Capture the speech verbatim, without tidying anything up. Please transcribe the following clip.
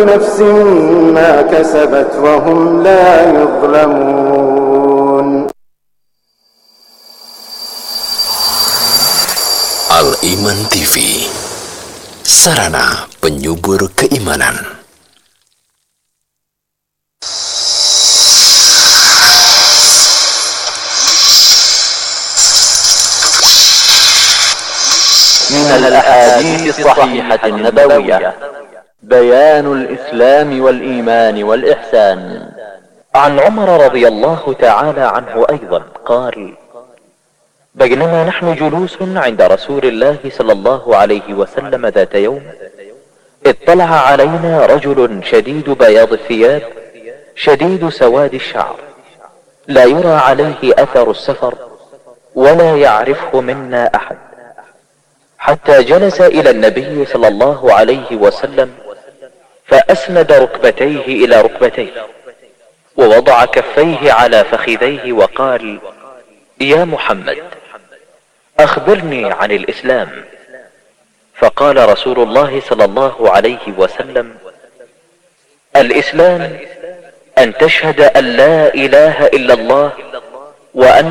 نفس ما كسبت وهم لا يظلمون. Al-Iman T V, sarana penyubur keimanan. من الأحاديث الصحيحة النبوية بيان الإسلام والإيمان والإحسان. عن عمر رضي الله تعالى عنه أيضا قال: بينما نحن جلوس عند رسول الله صلى الله عليه وسلم ذات يوم، اطلع علينا رجل شديد بياض الثياب شديد سواد الشعر، لا يرى عليه أثر السفر ولا يعرفه منا أحد، حتى جلس إلى النبي صلى الله عليه وسلم فأسند ركبتيه إلى ركبتيه ووضع كفيه على فخذيه وقال: يا محمد، أخبرني عن الإسلام. فقال رسول الله صلى الله عليه وسلم: الإسلام أن تشهد أن لا إله إلا الله وأن